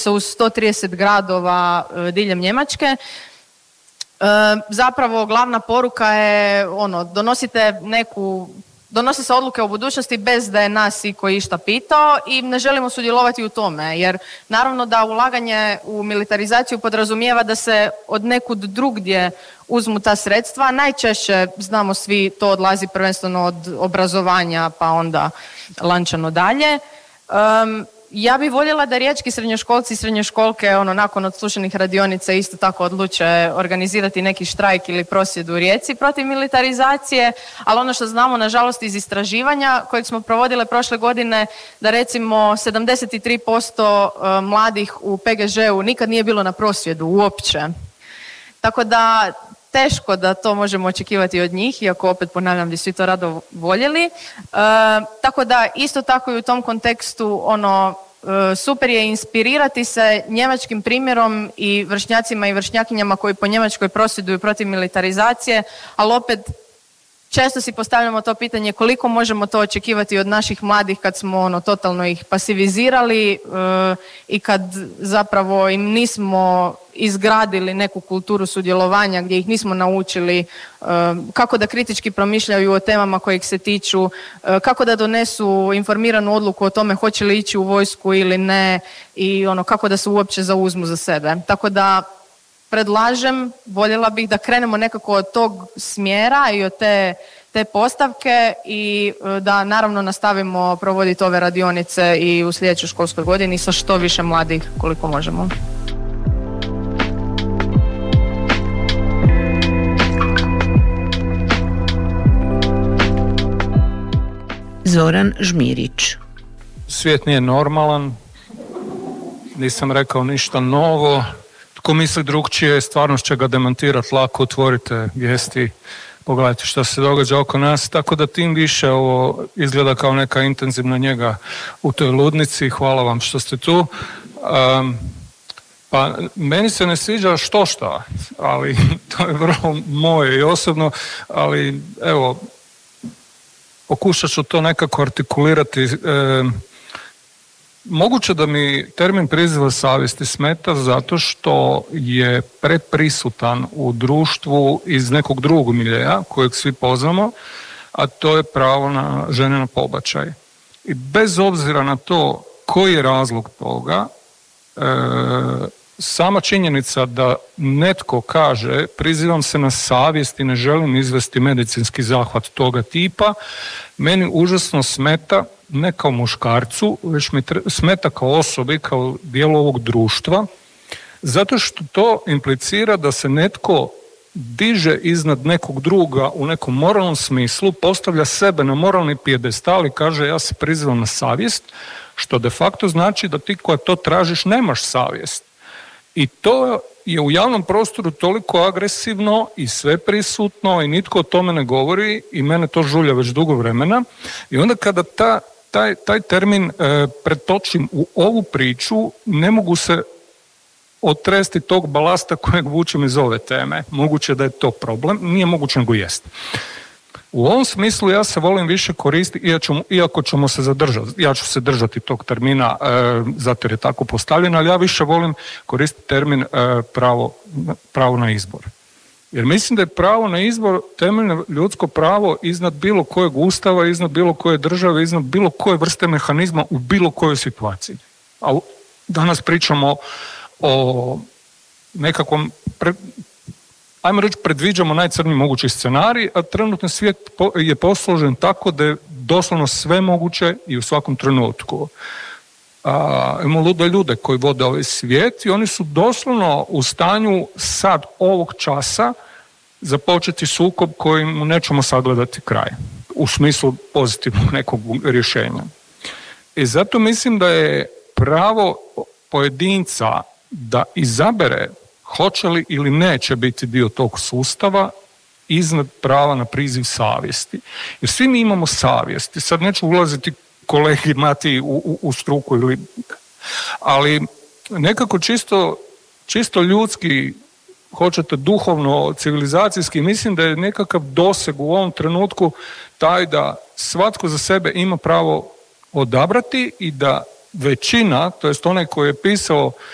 se u 130 gradova diljem Njemačke. Zapravo glavna poruka je donose se odluke o budućnosti bez da je nas iko išta pitao i ne želimo sudjelovati u tome, jer naravno da ulaganje u militarizaciju podrazumijeva da se od nekud drugdje uzmu ta sredstva. Najčešće, znamo svi, to odlazi prvenstveno od obrazovanja pa onda lančano dalje. Ja bih voljela da riječki srednjoškolci i srednjoškolke nakon odslušanih radionica isto tako odluče organizirati neki štrajk ili prosvjed u Rijeci protiv militarizacije, ali ono što znamo nažalost iz istraživanja kojeg smo provodile prošle godine, da recimo 73% mladih u PGŽ-u nikad nije bilo na prosvjedu uopće. Tako da teško da to možemo očekivati od njih, iako opet ponavljam bi svi to rado voljeli. Tako da isto tako i u tom kontekstu super je inspirirati se njemačkim primjerom i vršnjacima i vršnjakinjama koji po Njemačkoj prosvjeduju protiv militarizacije, ali opet često si postavljamo to pitanje koliko možemo to očekivati od naših mladih kad smo totalno ih pasivizirali i kad zapravo im nismo izgradili neku kulturu sudjelovanja gdje ih nismo naučili kako da kritički promišljaju o temama koje ih se tiču, kako da donesu informiranu odluku o tome hoće li ići u vojsku ili ne i kako da se uopće zauzmu za sebe. Tako da predlažem, voljela bih da krenemo nekako od tog smjera i od te postavke i da naravno nastavimo provoditi ove radionice i u sljedećoj školskoj godini sa što više mladih koliko možemo. Zoran Žmirić. Svijet nije normalan, nisam rekao ništa novo. Tko misli drugčije, stvarnost će ga demantirati lako, otvorite vijesti, pogledajte što se događa oko nas, tako da tim više ovo izgleda kao neka intenzivna njega u toj ludnici. Hvala vam što ste tu. Pa meni se ne sviđa štošta, ali to je vrlo moje i osobno, ali evo, pokušat ću to nekako artikulirati. Moguće da mi termin priziva savjesti smeta zato što je preprisutan u društvu iz nekog drugog miljeja kojeg svi poznamo, a to je pravo na žene na pobačaj. I bez obzira na to koji je razlog toga, sama činjenica da netko kaže prizivam se na savjest i ne želim izvesti medicinski zahvat toga tipa, meni užasno smeta, ne kao muškarcu, već mi smeta kao osobi, kao dijelu ovog društva, zato što to implicira da se netko diže iznad nekog druga u nekom moralnom smislu, postavlja sebe na moralni pijedestal i kaže ja se prizivam na savjest, što de facto znači da ti koja to tražiš nemaš savjest. I to je u javnom prostoru toliko agresivno i sveprisutno i nitko o tome ne govori i mene to žulja već dugo vremena. I onda kada taj termin pretočim u ovu priču, ne mogu se otresti tog balasta kojeg vučem iz ove teme. Moguće da je to problem, nije moguće nego jest. U ovom smislu ja se volim više koristiti, iako ćemo se zadržati, ja ću se držati tog termina zato jer je tako postavljen, ali ja više volim koristiti termin pravo na izbor. Jer mislim da je pravo na izbor temeljno ljudsko pravo iznad bilo kojeg ustava, iznad bilo koje države, iznad bilo koje vrste mehanizma u bilo kojoj situaciji. A danas pričamo o nekakvom ajmo reći, predviđamo najcrniji mogući scenarij, a trenutno svijet je posložen tako da je doslovno sve moguće i u svakom trenutku. Imamo lude ljude koji vode ovaj svijet i oni su doslovno u stanju sad ovog časa započeti sukob kojim nećemo sagledati kraj, u smislu pozitivnog nekog rješenja. I zato mislim da je pravo pojedinca da izabere hoće li ili neće biti dio tog sustava iznad prava na priziv savjesti. Jer svi mi imamo savjesti. Sad neću ulaziti kolegi Mati u struku, ali nekako čisto ljudski, hoćete duhovno, civilizacijski, mislim da je nekakav doseg u ovom trenutku taj da svatko za sebe ima pravo odabrati i da većina, to jest onaj koji je pisao